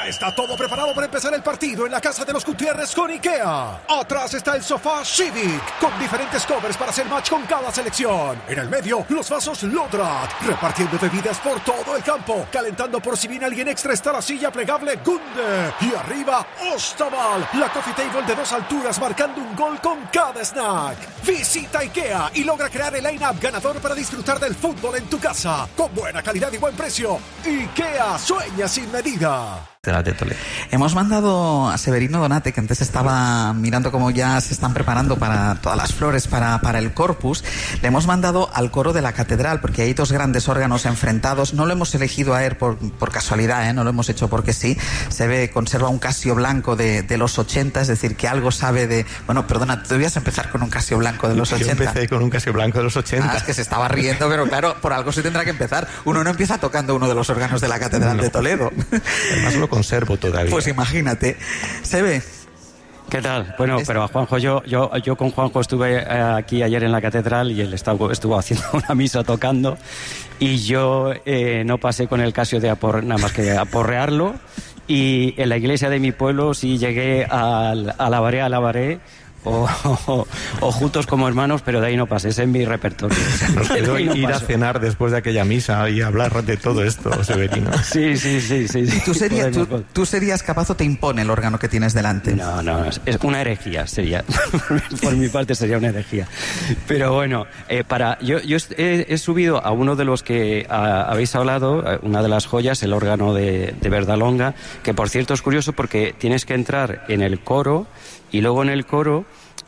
Ya está todo preparado para empezar el partido en la casa de los Gutiérrez con IKEA. Atrás está el sofá Civic, con diferentes covers para hacer match con cada selección. En el medio, los vasos Lodrat, repartiendo bebidas por todo el campo. Calentando por si viene alguien extra está la silla plegable Gunde. Y arriba, Ostaval, la coffee table de 2 alturas marcando un gol con cada snack. Visita IKEA y logra crear el line-up ganador para disfrutar del fútbol en tu casa. Con buena calidad y buen precio. IKEA, sueña sin medida. Hemos mandado a Severino Donate, que antes estaba mirando cómo ya se están preparando para todas las flores para el Corpus. Le hemos mandado al coro de la catedral, porque hay 2 grandes órganos enfrentados. No lo hemos elegido a él por casualidad, no lo hemos hecho porque sí. Se ve, conserva un Casio blanco de los 80, es decir, que algo sabe de... Bueno, perdona, tú debías empezar con un Casio blanco de los 80. Yo empecé con un Casio blanco de los 80. Es que se estaba riendo, pero claro, por algo se tendrá que empezar. Uno no empieza tocando uno de los órganos de la catedral de Toledo. Además lo conservo todavía. Pues imagínate. Se ve. ¿Qué tal? Bueno, pero a Juanjo, yo con Juanjo estuve aquí ayer en la catedral y él estuvo haciendo una misa tocando y yo no pasé con el Casio nada más que aporrearlo, y en la iglesia de mi pueblo sí llegué alabaré o juntos como hermanos, pero de ahí no pasé, ese es mi repertorio. Nos quedó ir a cenar después de aquella misa y hablar de todo esto, Severino. Sí. ¿Tú serías capaz o te impone el órgano que tienes delante? No, es una herejía, sería. Por mi parte sería una herejía. Pero bueno, yo he subido a uno de los que habéis hablado, una de las joyas, el órgano de Verdalonga, que por cierto es curioso porque tienes que entrar en el coro. Y luego en el coro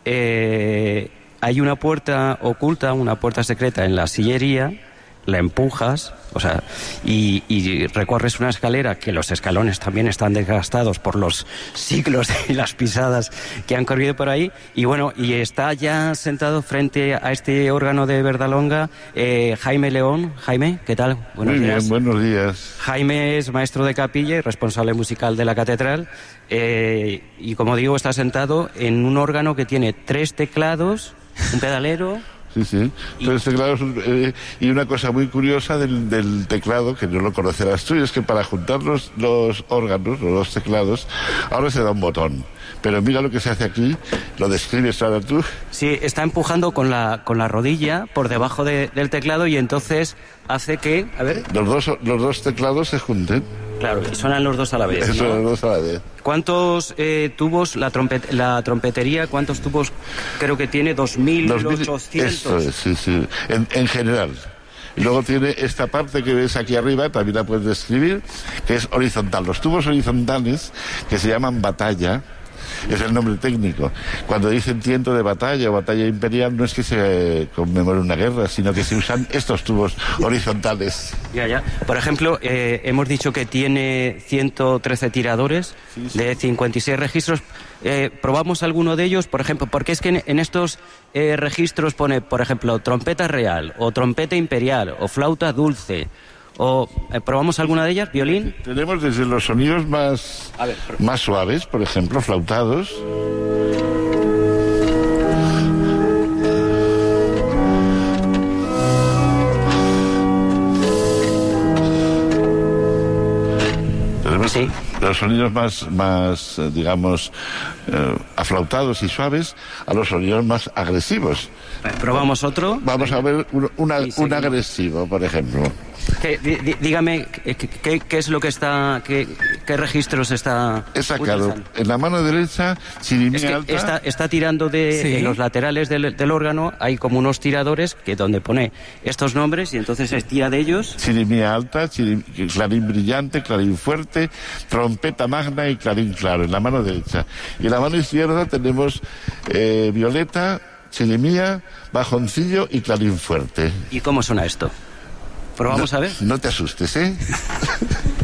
hay una puerta oculta, una puerta secreta en la sillería, la empujas, y recorres una escalera que los escalones también están desgastados por los siglos y las pisadas que han corrido por ahí. Y bueno, y está ya sentado frente a este órgano de Verdalonga Jaime León. Jaime, ¿qué tal? Buenos días. Muy bien, buenos días. Jaime es maestro de capilla y responsable musical de la catedral. Y como digo, está sentado en un órgano que tiene 3 teclados, un pedalero. Sí. 3 teclados. Y una cosa muy curiosa del teclado, que no lo conocerás tú, es que para juntar los órganos, los teclados, ahora se da un botón. Pero mira lo que se hace aquí, lo describes ahora tú. Sí, está empujando con la rodilla por debajo del teclado y entonces hace que... A ver. Los dos teclados se junten. Claro, y suenan los 2 a la vez, ¿no? Suenan los 2 a la vez. ¿Cuántos tubos, la trompetería, cuántos tubos creo que tiene? 2.800. Eso es, sí. En general. Y luego tiene esta parte que ves aquí arriba, también la puedes describir, que es horizontal. Los tubos horizontales, que se llaman batalla, es el nombre técnico. Cuando dicen tiento de batalla o batalla imperial, no es que se conmemore una guerra, sino que se usan estos tubos horizontales. Ya. Por ejemplo, hemos dicho que tiene 113 tiradores de 56 registros. ¿Probamos alguno de ellos? Por ejemplo, porque es que en estos registros pone, por ejemplo, trompeta real, o trompeta imperial, o flauta dulce. ¿Probamos alguna de ellas? ¿Violín? Tenemos desde los sonidos más suaves, por ejemplo, flautados. Tenemos los sonidos más digamos, aflautados y suaves, a los sonidos más agresivos. ¿Probamos otro? Vamos a ver un agresivo, por ejemplo. Dígame, ¿qué es lo que está... ¿Qué registros está He sacado utilizando? En la mano derecha, chirimía alta. Está tirando en los laterales del órgano, hay como unos tiradores donde pone estos nombres y entonces se tira de ellos. Chirimía alta, clarín brillante, clarín fuerte, trompeta magna y clarín claro, en la mano derecha. Y en la mano izquierda tenemos violeta, chirimía, bajoncillo y clarín fuerte. ¿Y cómo suena esto? ¿Probamos a ver? No te asustes, ¿eh?